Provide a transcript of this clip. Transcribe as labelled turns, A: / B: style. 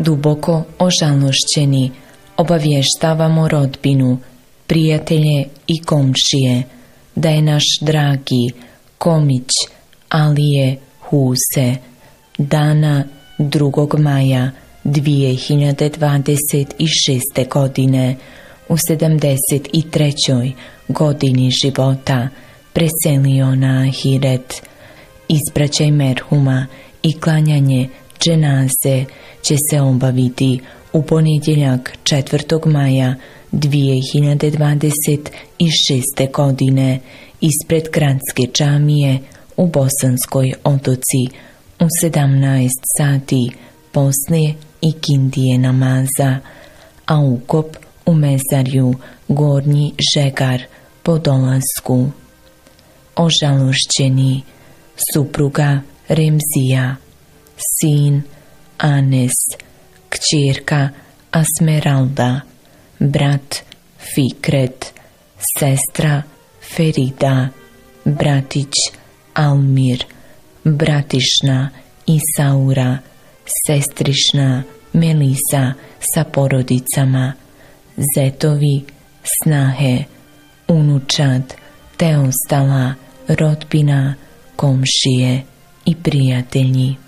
A: Duboko ožalošćeni obavještavamo rodbinu, prijatelje i komšije da je naš dragi Komić Alije Huse dana 2. maja 2026. godine u 73. godini života preselio na ahiret. Ispraćaj merhuma i klanjanje dženaze će se obaviti u ponedjeljak 4. maja 2026. godine ispred Gradske džamije u Bosanskoj Otoci u 17 sati poslije ikindije namaza, a ukop u mezarju Gornji Žegar po dolasku. Ožalošćeni supruga Remzija, sin Anes, kćerka Asmeralda, brat Fikret, sestra Ferida, bratić Almir, bratišna Isaura, sestrišna Melisa sa porodicama, zetovi, snahe, unučad, te ostala rodbina, komšije i prijatelji.